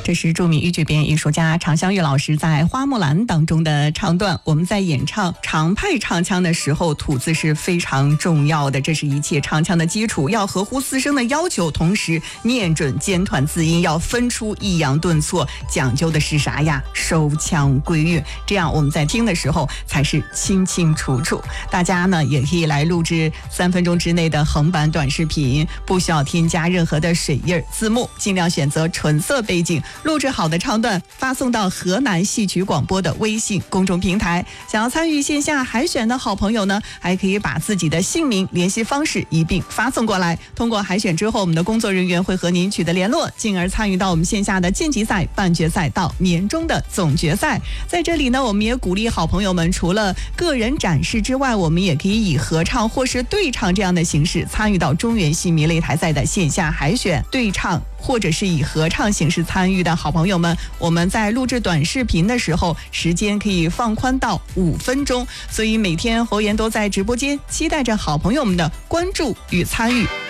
这是著名豫剧表演艺术家常香玉老师在《花木兰》当中的唱段。我们在演唱常派唱腔的时候，吐字是非常重要的，这是一切唱腔的基础，要合乎四声的要求，同时念准间断字音，要分出抑扬顿挫，讲究的是啥呀？收腔归韵，这样我们在听的时候才是清清楚楚。大家呢也可以来录制3分钟之内的横版短视频，不需要添加任何的水印字幕，尽量选择纯色背景，录制好的唱段发送到河南戏曲广播的微信公众平台。想要参与线下海选的好朋友呢，还可以把自己的姓名、联系方式一并发送过来。通过海选之后，我们的工作人员会和您取得联络，进而参与到我们线下的晋级赛、半决赛到年终的总决赛。在这里呢，我们也鼓励好朋友们，除了个人展示之外，我们也可以以合唱或是对唱这样的形式参与到中原戏迷擂台赛的线下海选。对唱或者是以合唱形式参与的好朋友们，我们在录制短视频的时候，时间可以放宽到5分钟，所以每天侯岩都在直播间，期待着好朋友们的关注与参与。